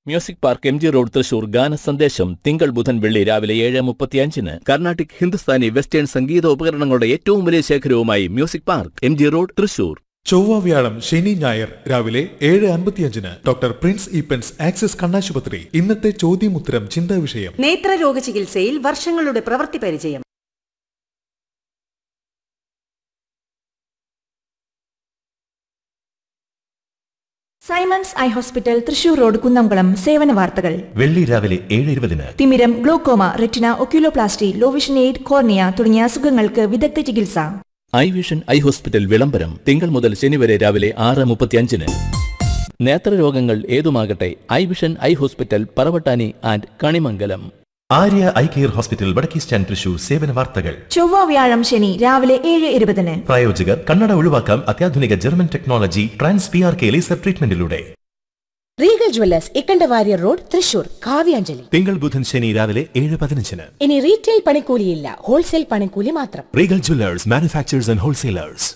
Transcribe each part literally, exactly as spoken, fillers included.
Music park M G road Thrissur ഗാന സന്ദേശം തിങ്കൾ ബുധൻ വെള്ളി രാവിലെ ഏഴ് മുപ്പത്തിയഞ്ചിന് കർണാട്ടിക് ഹിന്ദുസ്ഥാനി വെസ്റ്റേൺ സംഗീത ഉപകരണങ്ങളുടെ ഏറ്റവും വലിയ ശേഖരവുമായി music park M G road Thrissur. ചൊവ്വ വ്യാഴം ശനി ഞായർ രാവിലെ ഏഴ് അൻപത്തിയഞ്ചിന് ഡോക്ടർ പ്രിൻസ് ഈപ്പൻസ് ആക്സിസ് കണ്ണാശുപത്രി. ഇന്നത്തെ ചോദ്യമുത്തരം ചിന്താ വിഷയം. നേത്രരോഗ ചികിത്സയിൽ വർഷങ്ങളുടെ പ്രവൃത്തി പരിചയം. Symons eye hospital Thrissur road Kunnamkulam സേവന വാർത്തകൾ. വെള്ളി രാവിലെ ഏഴ് ഇരുപതിന് തിമിരം, glaucoma, retina, oculoplasty, low vision aid, cornea തുടങ്ങിയ അസുഖങ്ങൾക്ക് വിദഗ്ധ ചികിത്സ. ഐ വിഷൻ ഐ ഹോസ്പിറ്റൽ വിളംബരം തിങ്കൾ മുതൽ ശനി വരെ രാവിലെ ആറ് മുപ്പത്തിയഞ്ചിന്. നേത്രരോഗങ്ങൾ ഏതുമാകട്ടെ, I vision eye hospital Paravattani and Kanimangalam. Arya eye care hospital വടക്കേ സ്റ്റാൻഡ് തൃശൂർ സേവന വാർത്തകൾ. ചൊവ്വ വ്യാഴം ശനി രാവിലെ ഏഴ് ഇരുപതിന്. പ്രായോജകർ കണ്ണട ഒഴിവാക്കാം അത്യാധുനിക German technology trans P R K laser ട്രീറ്റ്മെന്റിലൂടെ. Regal Jewellers Ikkanda Warrier road Thrissur Kavyanjali. തിങ്കൾ ബുധൻ ശനി രാവിലെ ഏഴ് പതിനഞ്ചിന്. ഇനി റീറ്റെയിൽ പണിക്കൂലിയില്ല, ഹോൾസെയിൽ പണിക്കൂലി മാത്രം. Regal Jewellers manufacturers and wholesalers.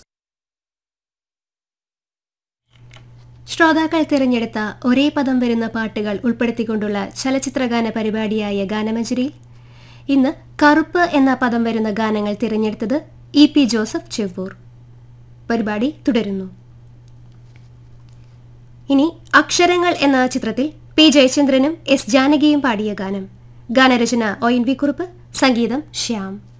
ശ്രോതാക്കൾ തിരഞ്ഞെടുത്ത ഒരേ പദം വരുന്ന പാട്ടുകൾ ഉൾപ്പെടുത്തിക്കൊണ്ടുള്ള ചലച്ചിത്രഗാന പരിപാടിയായ ഗാനമഞ്ജരിയിൽ ഇന്ന് കറുപ്പ് എന്ന പദം വരുന്ന ഗാനങ്ങൾ തിരഞ്ഞെടുത്തത് ഇ പി ജോസഫ് ചെവ്വൂർ. പരിപാടി തുടരുന്നു. ഇനി അക്ഷരങ്ങൾ എന്ന ചിത്രത്തിൽ പി ജയചന്ദ്രനും എസ് ജാനകിയും പാടിയ ഗാനം. ഗാനരചന ഒ എൻ വി കുറുപ്പ്, സംഗീതം ശ്യാം.